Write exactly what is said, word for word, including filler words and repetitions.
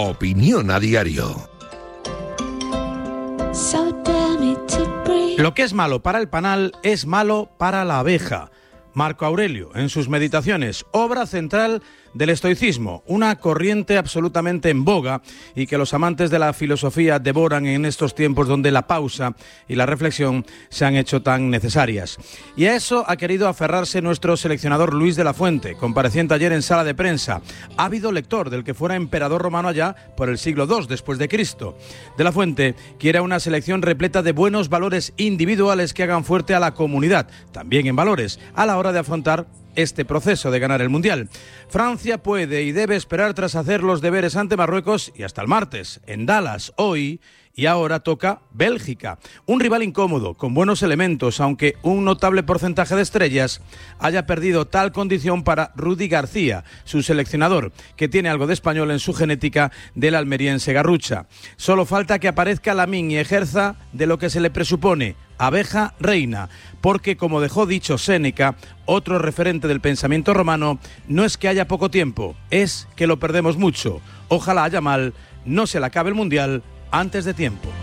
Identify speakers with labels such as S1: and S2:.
S1: Opinión a diario.
S2: Lo que es malo para el panal es malo para la abeja. Marco Aurelio, en sus Meditaciones, obra central del estoicismo, una corriente absolutamente en boga y que los amantes de la filosofía devoran en estos tiempos donde la pausa y la reflexión se han hecho tan necesarias. Y a eso ha querido aferrarse nuestro seleccionador Luis de la Fuente, compareciente ayer en sala de prensa, ávido lector del que fuera emperador romano allá por el siglo segundo después de Cristo. De la Fuente quiere una selección repleta de buenos valores individuales que hagan fuerte a la comunidad, también en valores, a la hora de afrontar este proceso de ganar el Mundial. Francia puede y debe esperar tras hacer los deberes ante Marruecos y hasta el martes, en Dallas, hoy, y ahora toca Bélgica. Un rival incómodo, con buenos elementos, aunque un notable porcentaje de estrellas haya perdido tal condición para Rudy García, su seleccionador, que tiene algo de español en su genética del almeriense Garrucha. Solo falta que aparezca Lamine y ejerza de lo que se le presupone, abeja reina, porque como dejó dicho Séneca, otro referente del pensamiento romano, no es que haya poco tiempo, es que lo perdemos mucho. Ojalá a Yamal no se le acabe el Mundial antes de tiempo.